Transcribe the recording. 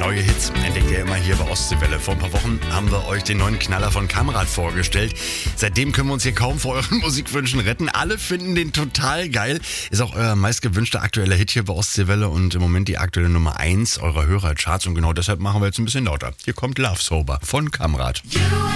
Neue Hits entdeckt ihr immer hier bei Ostseewelle. Vor ein paar Wochen haben wir euch den neuen Knaller von Kamerad vorgestellt. Seitdem können wir uns hier kaum vor euren Musikwünschen retten. Alle finden den total geil. Ist auch euer meistgewünschter aktueller Hit hier bei Ostseewelle und im Moment die aktuelle Nummer 1 eurer Hörercharts. Und genau deshalb machen wir jetzt ein bisschen lauter. Hier kommt Love Sober von Kamerad.